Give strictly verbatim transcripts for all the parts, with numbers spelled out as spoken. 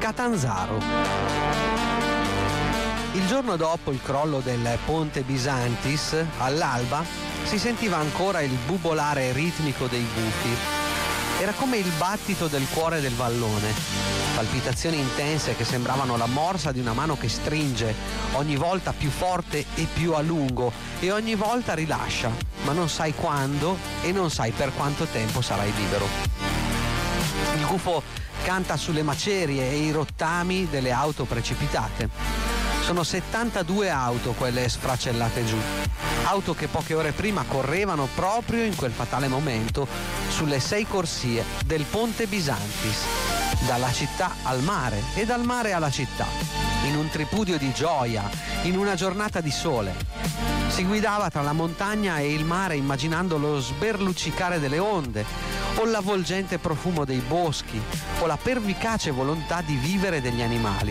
Catanzaro. Il giorno dopo il crollo del ponte Bisantis, all'alba, si sentiva ancora il bubolare ritmico dei buchi. Era come il battito del cuore del vallone, palpitazioni intense che sembravano la morsa di una mano che stringe, ogni volta più forte e più a lungo, e ogni volta rilascia, ma non sai quando e non sai per quanto tempo sarai libero. Il gufo canta sulle macerie e i rottami delle auto precipitate. Sono settantadue auto quelle sfracellate giù, auto che poche ore prima correvano proprio in quel fatale momento sulle sei corsie del ponte Bisantis, dalla città al mare e dal mare alla città, in un tripudio di gioia, in una giornata di sole. Si guidava tra la montagna e il mare immaginando lo sberluccicare delle onde, o l'avvolgente profumo dei boschi, o la pervicace volontà di vivere degli animali.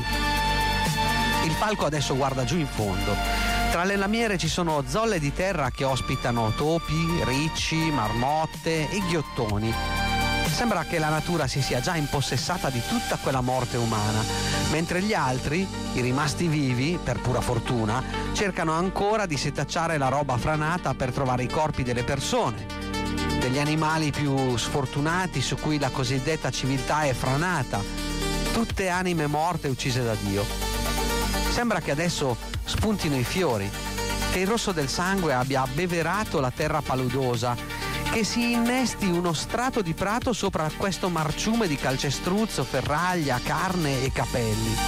Il palco adesso guarda giù in fondo. Tra le lamiere ci sono zolle di terra che ospitano topi, ricci, marmotte e ghiottoni. Sembra che la natura si sia già impossessata di tutta quella morte umana, mentre gli altri, i rimasti vivi, per pura fortuna, cercano ancora di setacciare la roba franata per trovare i corpi delle persone, degli animali più sfortunati su cui la cosiddetta civiltà è franata, tutte anime morte uccise da Dio. Sembra che adesso spuntino i fiori, che il rosso del sangue abbia abbeverato la terra paludosa, che si innesti uno strato di prato sopra questo marciume di calcestruzzo, ferraglia, carne e capelli.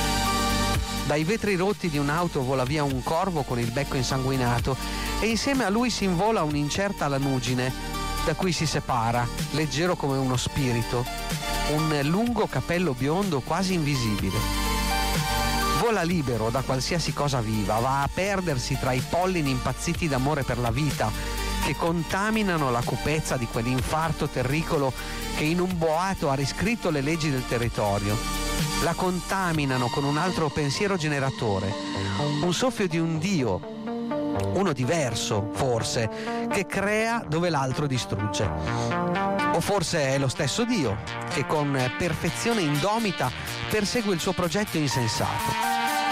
Dai vetri rotti di un'auto vola via un corvo con il becco insanguinato e insieme a lui si invola un'incerta lanugine, da cui si separa, leggero come uno spirito, un lungo capello biondo quasi invisibile. Vola libero da qualsiasi cosa viva, va a perdersi tra i pollini impazziti d'amore per la vita, che contaminano la cupezza di quell'infarto terricolo che in un boato ha riscritto le leggi del territorio. La contaminano con un altro pensiero generatore, un soffio di un Dio, uno diverso, forse, che crea dove l'altro distrugge. O forse è lo stesso Dio, che con perfezione indomita persegue il suo progetto insensato.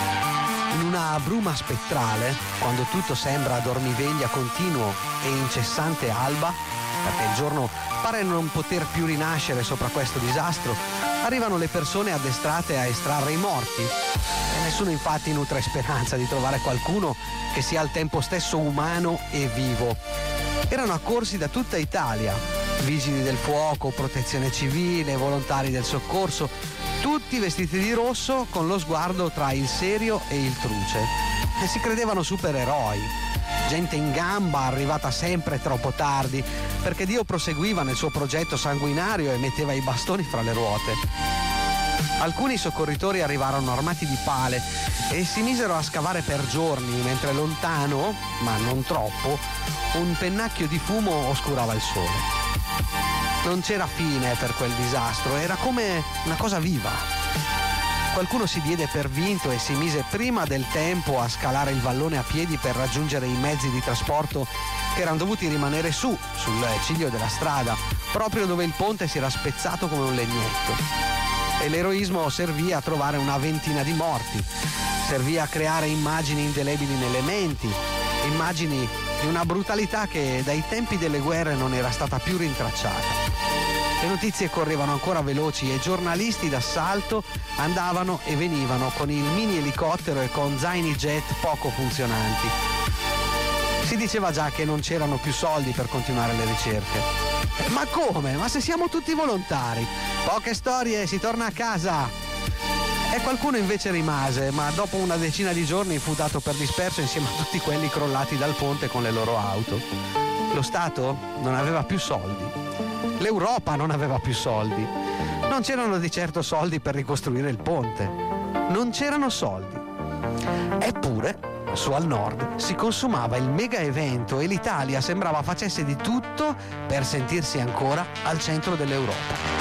In una bruma spettrale, quando tutto sembra dormiveglia continuo e incessante alba, perché il giorno pare non poter più rinascere sopra questo disastro, arrivano le persone addestrate a estrarre i morti. E nessuno infatti nutre speranza di trovare qualcuno che sia al tempo stesso umano e vivo. Erano accorsi da tutta Italia, vigili del fuoco, protezione civile, volontari del soccorso, tutti vestiti di rosso con lo sguardo tra il serio e il truce. E si credevano supereroi, gente in gamba arrivata sempre troppo tardi, perché Dio proseguiva nel suo progetto sanguinario e metteva i bastoni fra le ruote. Alcuni soccorritori arrivarono armati di pale e si misero a scavare per giorni, mentre lontano, ma non troppo, un pennacchio di fumo oscurava il sole. Non c'era fine per quel disastro, era come una cosa viva. Qualcuno si diede per vinto e si mise prima del tempo a scalare il vallone a piedi per raggiungere i mezzi di trasporto che erano dovuti rimanere su, sul ciglio della strada, proprio dove il ponte si era spezzato come un legnetto. E l'eroismo servì a trovare una ventina di morti, servì a creare immagini indelebili nelle menti, immagini di una brutalità che dai tempi delle guerre non era stata più rintracciata. Le notizie correvano ancora veloci e giornalisti d'assalto andavano e venivano con il mini elicottero e con zaini jet poco funzionanti. Si diceva già che non c'erano più soldi per continuare le ricerche. Ma come? Ma se siamo tutti volontari? Poche storie, si torna a casa! E qualcuno invece rimase, ma dopo una decina di giorni fu dato per disperso insieme a tutti quelli crollati dal ponte con le loro auto. Lo Stato non aveva più soldi. L'Europa non aveva più soldi. Non c'erano di certo soldi per ricostruire il ponte. Non c'erano soldi. Eppure, su al nord si consumava il mega evento e l'Italia sembrava facesse di tutto per sentirsi ancora al centro dell'Europa.